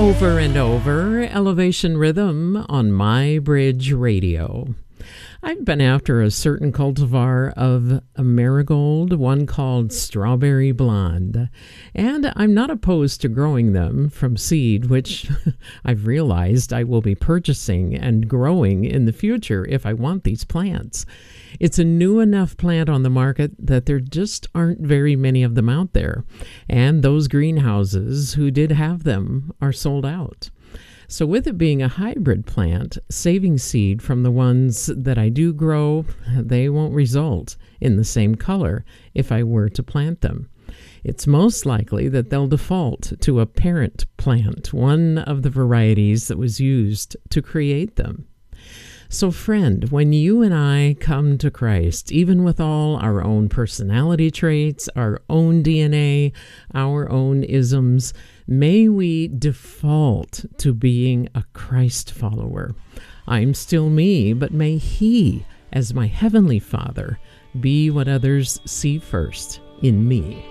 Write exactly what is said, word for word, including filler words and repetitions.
Over and over, Elevation Rhythm on My Bridge Radio. I've been after a certain cultivar of a marigold, one called Strawberry Blonde, and I'm not opposed to growing them from seed, which I've realized I will be purchasing and growing in the future if I want these plants. It's a new enough plant on the market that there just aren't very many of them out there, and those greenhouses who did have them are sold out. So with it being a hybrid plant, saving seed from the ones that I do grow, they won't result in the same color if I were to plant them. It's most likely that they'll default to a parent plant, one of the varieties that was used to create them. So friend, when you and I come to Christ, even with all our own personality traits, our own D N A, our own isms, may we default to being a Christ follower. I'm still me, but may He, as my Heavenly Father, be what others see first in me.